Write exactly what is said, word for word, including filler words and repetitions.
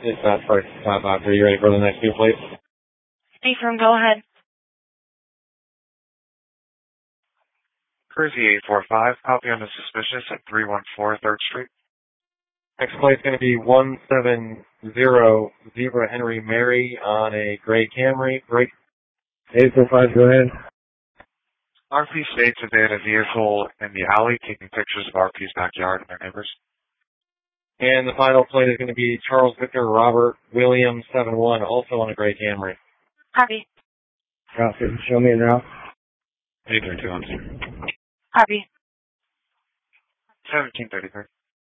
It's that first five five three. You ready for the next two, please? Affirm, go ahead. Cruzy eight four five, copy on the suspicious at three one four third Street. Next plate is going to be one seven zero Zebra Henry Mary on a gray Camry. Break. eight four five, go ahead. R P states that they had a vehicle in the alley taking pictures of R P's backyard and their neighbors. And the final plate is going to be Charles Victor Robert Williams seven one, also on a gray Camry. Copy. Copy. Show me it now. eight three two one. Copy. seventeen thirty-three.